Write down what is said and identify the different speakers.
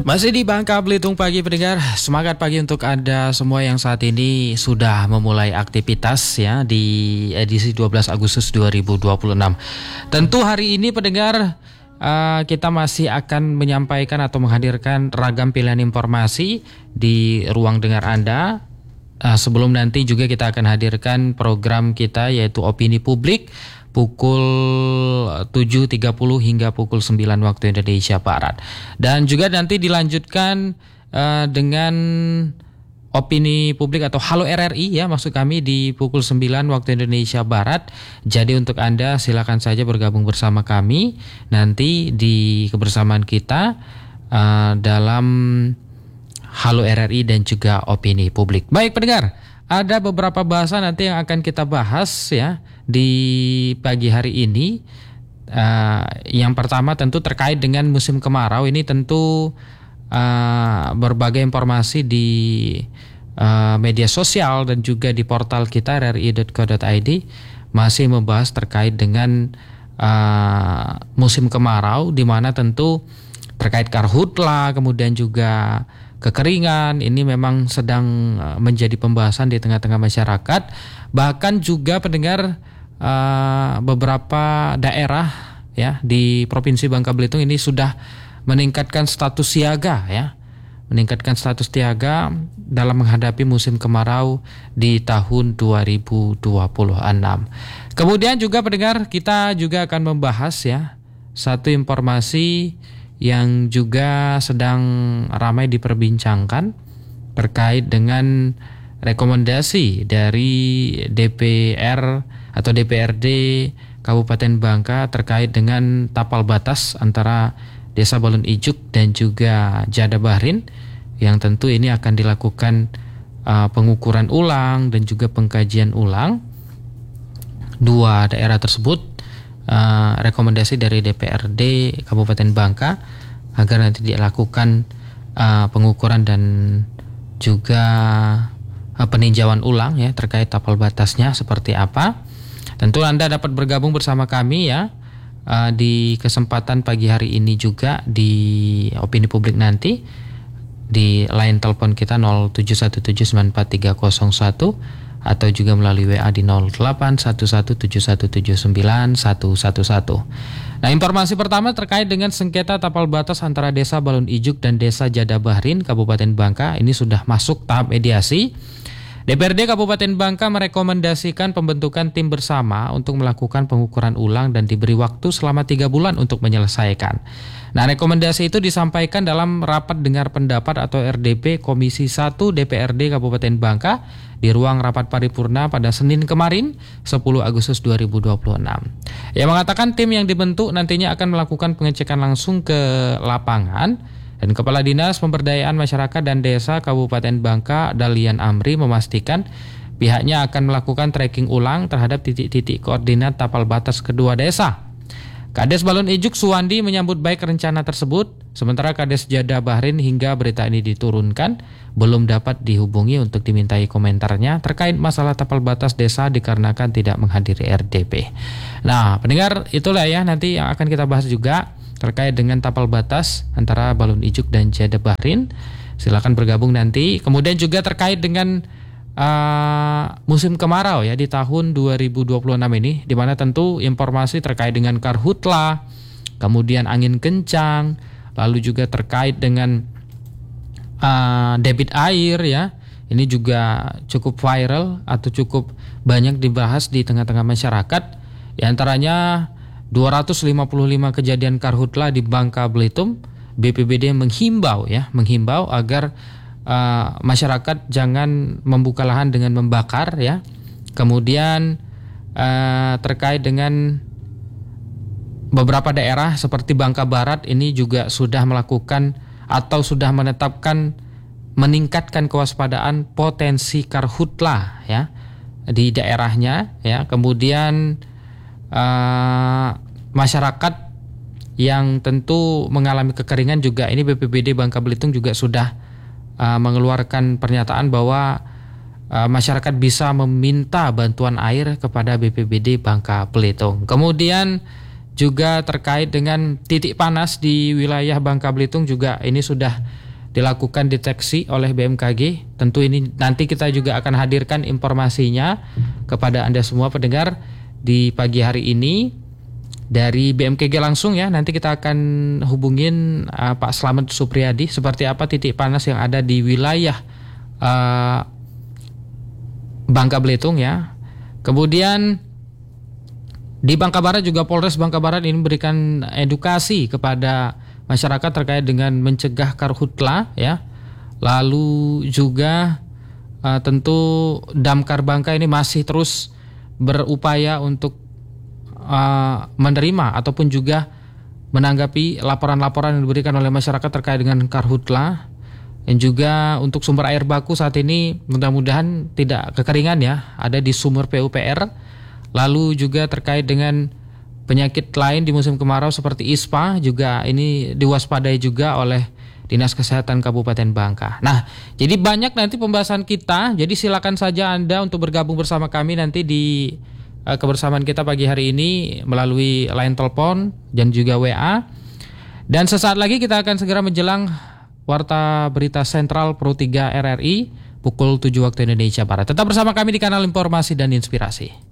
Speaker 1: Masih di Bangka Belitung Pagi pendengar, semangat pagi untuk Anda semua yang saat ini sudah memulai aktivitas ya di edisi 12 Agustus 2026. Tentu hari ini pendengar kita masih akan menyampaikan atau menghadirkan ragam pilihan informasi di ruang dengar Anda. Sebelum nanti juga kita akan hadirkan program kita yaitu Opini Publik pukul 7.30 hingga pukul 9 waktu Indonesia Barat. Dan juga nanti dilanjutkan dengan Opini Publik atau Halo RRI ya, maksud kami di pukul 9 waktu Indonesia Barat. Jadi untuk Anda silakan saja bergabung bersama kami nanti di kebersamaan kita dalam Halo RRI dan juga Opini Publik. Baik pendengar, ada beberapa bahasa nanti yang akan kita bahas ya di pagi hari ini. Yang pertama tentu terkait dengan musim kemarau. Ini tentu berbagai informasi di media sosial dan juga di portal kita rri.co.id masih membahas terkait dengan musim kemarau, di mana tentu terkait karhutla, kemudian juga kekeringan ini memang sedang menjadi pembahasan di tengah-tengah masyarakat. Bahkan juga pendengar beberapa daerah ya di Provinsi Bangka Belitung ini sudah meningkatkan status siaga ya. Meningkatkan status siaga dalam menghadapi musim kemarau di tahun 2026. Kemudian juga pendengar, kita juga akan membahas ya satu informasi yang juga sedang ramai diperbincangkan terkait dengan rekomendasi dari DPR atau DPRD Kabupaten Bangka terkait dengan tapal batas antara Desa Balun Ijuk dan juga Jadabahrin, yang tentu ini akan dilakukan pengukuran ulang dan juga pengkajian ulang dua daerah tersebut. Rekomendasi dari DPRD Kabupaten Bangka agar nanti dilakukan pengukuran dan juga peninjauan ulang ya terkait tapal batasnya seperti apa. Tentu Anda dapat bergabung bersama kami ya di kesempatan pagi hari ini juga di Opini Publik nanti di line telepon kita 0717943001 atau juga melalui WA di 081171791111. Nah, informasi pertama terkait dengan sengketa tapal batas antara Desa Balun Ijuk dan Desa Jadabahrin Kabupaten Bangka ini sudah masuk tahap mediasi. DPRD Kabupaten Bangka merekomendasikan pembentukan tim bersama untuk melakukan pengukuran ulang dan diberi waktu selama 3 bulan untuk menyelesaikan. Nah, rekomendasi itu disampaikan dalam rapat dengar pendapat atau RDP Komisi 1 DPRD Kabupaten Bangka di ruang rapat paripurna pada Senin kemarin 10 Agustus 2026. Yang mengatakan tim yang dibentuk nantinya akan melakukan pengecekan langsung ke lapangan, dan Kepala Dinas Pemberdayaan Masyarakat dan Desa Kabupaten Bangka Dalian Amri memastikan pihaknya akan melakukan tracking ulang terhadap titik-titik koordinat tapal batas kedua desa. Kades Balun Ijuk Suwandi menyambut baik rencana tersebut, sementara Kades Jadabahrin hingga berita ini diturunkan belum dapat dihubungi untuk dimintai komentarnya terkait masalah tapal batas desa dikarenakan tidak menghadiri RDP. Nah, pendengar, itulah ya nanti yang akan kita bahas juga terkait dengan tapal batas antara Balun Ijuk dan Jadabahrin. Silakan bergabung nanti. Kemudian juga terkait dengan musim kemarau ya di tahun 2026 ini, di mana tentu informasi terkait dengan karhutla, kemudian angin kencang, lalu juga terkait dengan debit air ya. Ini juga cukup viral atau cukup banyak dibahas di tengah-tengah masyarakat. Di antaranya 255 kejadian karhutla di Bangka Belitung. BPBD menghimbau agar masyarakat jangan membuka lahan dengan membakar ya. Kemudian terkait dengan beberapa daerah seperti Bangka Barat ini juga sudah melakukan atau sudah menetapkan meningkatkan kewaspadaan potensi karhutla ya di daerahnya ya. Kemudian masyarakat yang tentu mengalami kekeringan juga ini BPBD Bangka Belitung juga sudah mengeluarkan pernyataan bahwa masyarakat bisa meminta bantuan air kepada BPBD Bangka Belitung. Kemudian juga terkait dengan titik panas di wilayah Bangka Belitung juga ini sudah dilakukan deteksi oleh BMKG. Tentu ini nanti kita juga akan hadirkan informasinya kepada Anda semua pendengar di pagi hari ini dari BMKG langsung ya. Nanti kita akan hubungin Pak Slamet Supriyadi seperti apa titik panas yang ada di wilayah Bangka Belitung ya. Kemudian di Bangka Barat juga Polres Bangka Barat ini memberikan edukasi kepada masyarakat terkait dengan mencegah karhutla ya. Lalu juga tentu Damkar Bangka ini masih terus berupaya untuk menerima ataupun juga menanggapi laporan-laporan yang diberikan oleh masyarakat terkait dengan karhutla. Dan juga untuk sumber air baku saat ini mudah-mudahan tidak kekeringan ya, ada di sumur PUPR. Lalu juga terkait dengan penyakit lain di musim kemarau seperti ISPA juga ini diwaspadai juga oleh Dinas Kesehatan Kabupaten Bangka. Nah, jadi banyak nanti pembahasan kita. Jadi silakan saja Anda untuk bergabung bersama kami nanti di kebersamaan kita pagi hari ini melalui line telepon dan juga WA. Dan sesaat lagi kita akan segera menjelang Warta Berita Sentral Pro 3 RRI pukul 7 waktu Indonesia Barat. Tetap bersama kami di kanal Informasi dan Inspirasi.